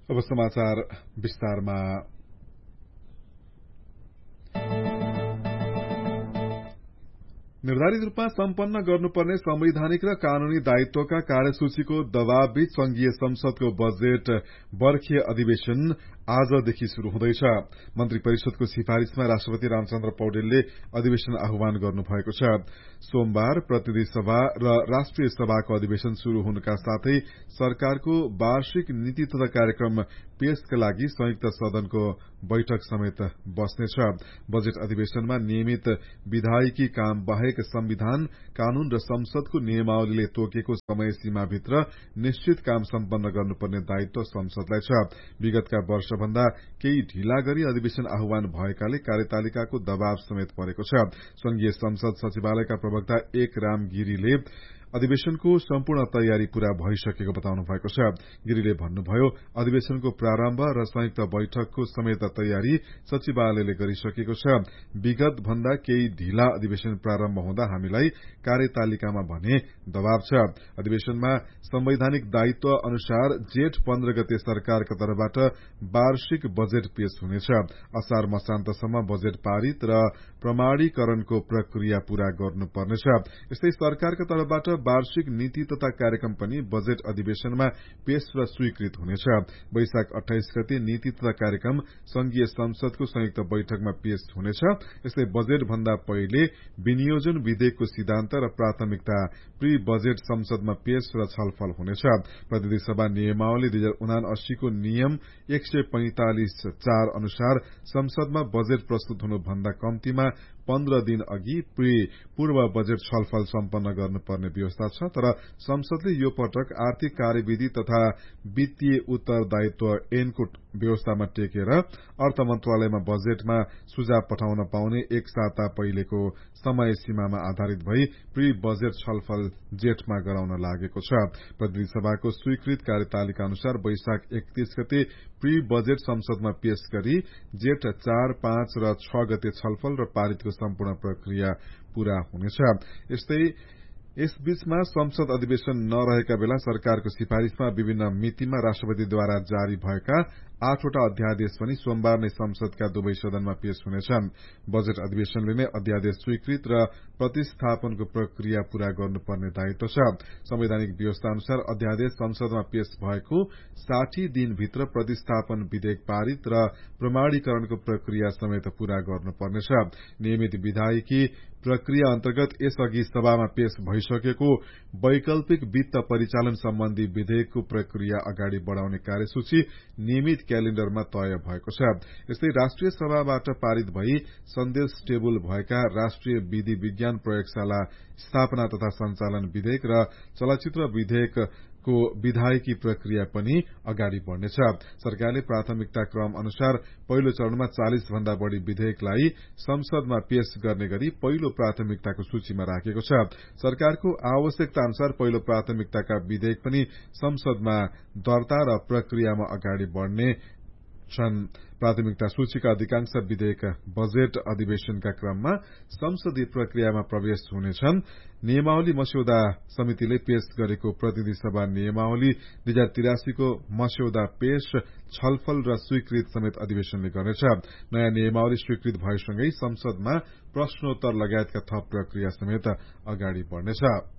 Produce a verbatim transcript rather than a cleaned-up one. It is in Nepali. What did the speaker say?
अब समाचार विस्तारमा। निर्धारित रूपमा सम्पन्न गर्नुपर्ने संवैधानिक र कानूनी दायित्वका कार्यसूचीको दबावबीच संघीय संसदको बजेट वर्षीय अधिवेशन आजदेखि शुरू हुँदैछ। मन्त्री परिषदको सिफारिशमा राष्ट्रपति रामचन्द्र पौडेलले अधिवेशन आह्वान गर्नुभएको छ। सोमबार प्रतिनिधि सभा र राष्ट्रिय सभाको अधिवेशन शुरू हुनका साथै सरकारको वार्षिक नीति तथा कार्यक्रम पेशका लागि संयुक्त सदनको बैठक समेत बस्नेछ। बजेट अधिवेशनमा नियमित विधायिकी काम बाहेक संविधान, कानून र संसदको नियमावलीले तोकेको समय सीमाभित्र निश्चित काम सम्पन्न गर्नुपर्ने दायित्व संसदलाई छ। विगतका वर्षभन्दा केही ढिला गरी अधिवेशन आह्वान भएकाले कार्यतालिकाको दबाव समेत परेको छ। संघीय संसद सचिवालयका प्रवक्ता एक राम गिरीले अधिवेशनको सम्पूर्ण तयारी पूरा भइसकेको बताउनु भएको छ। गिरीले भन्नुभयो, अधिवेशनको प्रारम्भ र संयुक्त बैठकको समेत तयारी सचिवालयले गरिसकेको छ। विगत भन्दा केही ढिला अधिवेशन प्रारम्भ हुँदा हामीलाई कार्यतालिकामा भने दबाव छ। अधिवेशनमा संवैधानिक दायित्व अनुसार जेठ पन्ध्र गते सरकारका तर्फबाट वार्षिक बजेट पेश हुनेछ। असार मसान्तसम्म बजेट पारित र प्रमाणीकरणको प्रक्रिया पूरा गर्नुपर्नेछ। यस्तै सरकारका तर्फबाट वार्षिक नीति तथा कार्यक्रम पनि बजेट अधिवेशनमा पेश र स्वीकृत हुनेछ। वैशाख अठाइस गते नीति तथा कार्यक्रम संघीय संसदको संयुक्त बैठकमा पेश हुनेछ। यस्तै बजेट भन्दा पहिले विनियोजन विधेयकको सिद्धान्त र प्राथमिकता प्री बजेट संसदमा पेश र छलफल हुनेछ। प्रतिनिधि सभा नियमावली दुई हजार उनासी को नियम एक सय पैंतालिस चार अनुसार संसदमा बजेट प्रस्तुत हुनुभन्दा कम्तीमा पन्ध्र दिन अघि प्री पूर्व बजेट छलफल सम्पन्न गर्नुपर्ने व्यवस्था छ। तर संसदले यो पटक आर्थिक कार्यविधि तथा वित्तीय उत्तरदायित्व ऐनको व्यवस्थामा टेकेर अर्थ मन्त्रालयमा बजेटमा सुझाव पठाउन पाउने एक साता पहिलेको समय सीमामा आधारित भई प्री बजेट छलफल जेठमा गराउन लागेको छ। प्रतिनिधि सभाको स्वीकृत कार्यतालिका अनुसार वैशाख एकतीस गते प्री बजेट संसदमा पेश गरी जेठ चार पाँच र छ गते छलफल र पारितको सम्पूर्ण प्रक्रिया पूरा हुनेछ। यस्तै यसबीचमा संसद अधिवेशन नरहेका बेला सरकारको सिफारिशमा विभिन्न मितिमा राष्ट्रपतिद्वारा जारी भएका आठवटा अध्यादेश पनि सोमबार नै संसदका दुवै सदनमा पेश हुनेछन्। बजेट अधिवेशनले नै अध्यादेश स्वीकृत र प्रतिस्थापनको प्रक्रिया पूरा गर्नुपर्ने दायित्व छ। संवैधानिक व्यवस्था अनुसार अध्यादेश संसदमा पेश भएको साठी दिनभित्र प्रतिस्थापन विधेयक पारित र प्रमाणीकरणको प्रक्रिया समेत पूरा गर्नुपर्नेछ। नियमित विधायिकी प्रक्रिया अन्तर्गत यसअघि सभामा पेश भइसकेको वैकल्पिक वित्त परिचालन सम्बन्धी विधेयकको प्रक्रिया अगाडि बढ़ाउने कार्यसूची नियमित क्यालेण्डरमा तय भएको छ। यस्तै राष्ट्रिय सभाबाट पारित भई सन्देश टेबुल भएका राष्ट्रिय विधि विज्ञान प्रयोगशाला स्थापना तथा सञ्चालन विधेयक र चलचित्र विधेयकको विधायिकी प्रक्रिया पनि अगाडि बढ़नेछ। सरकारले प्राथमिकता क्रम अनुसार पहिलो चरणमा चालिस भन्दा बढ़ी विधेयकलाई संसदमा पेश गर्ने गरी पहिलो प्राथमिकताको सूचीमा राखेको छ। सरकारको आवश्यकता अनुसार पहिलो प्राथमिकताका विधेयक पनि संसदमा दर्ता र प्रक्रियामा अगाडि बढ़ने छन्। प्राथमिकता सूचीका अधिकांश विधेयक बजेट अधिवेशनका क्रममा संसदीय प्रक्रियामा प्रवेश हुनेछन्। नियमावली मस्यौदा समितिले पेश गरेको प्रतिनिधि सभा नियमावली दुई हजार तिरासी को मस्यौदा पेश छलफल र स्वीकृत समेत अधिवेशनले गर्नेछ। नयाँ नियमावली स्वीकृत भएसँगै संसदमा प्रश्नोत्तर लगायतका थप प्रक्रिया समेत अगाडि बढ़नेछ।